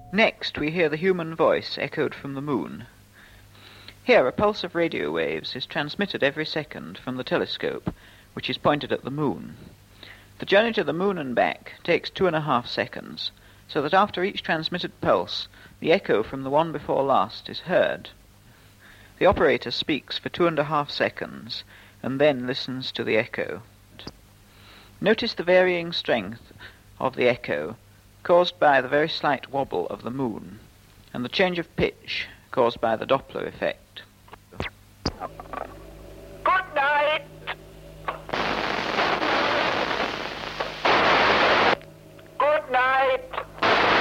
Next, we hear the human voice echoed from the moon. Here, a pulse of radio waves is transmitted every second from the telescope, which is pointed at the moon. The journey to the moon and back takes 2.5 seconds, so that after each transmitted pulse, the echo from the one before last is heard. The operator speaks for 2.5 seconds, and then listens to the echo. Notice the varying strength of the echo, caused by the very slight wobble of the moon, and the change of pitch caused by the Doppler effect.